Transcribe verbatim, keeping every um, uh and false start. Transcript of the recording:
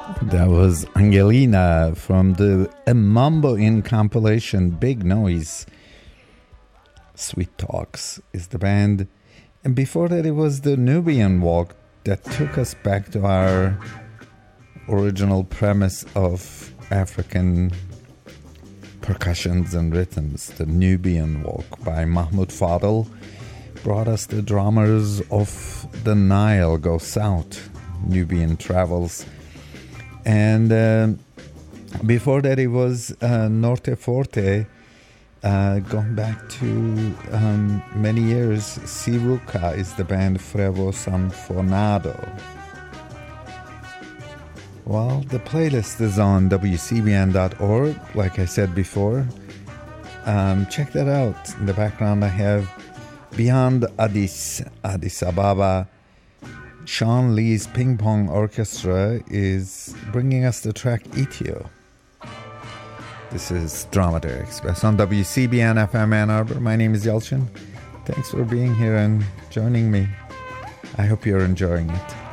That was Angelina from the A Mambo In compilation, Big Noise. Sweet Talks is the band. And before that, it was the Nubian Walk that took us back to our original premise of African percussions and rhythms. The Nubian Walk by Mahmoud Fadel brought us the drummers of the Nile Go South, Nubian Travels. And uh, before that, it was uh, Norte Forte, uh, going back to um, many years. Sivuca is the band Frevo Sanfonado. Well, the playlist is on W C B N dot org, like I said before. Um, check that out. In the background, I have Beyond Addis, Addis Ababa. Sean Lee's Ping Pong Orchestra is bringing us the track Etio. This is Dromedary Express on W C B N F M Ann Arbor. My name is Yelchin. Thanks for being here and joining me. I hope you're enjoying it.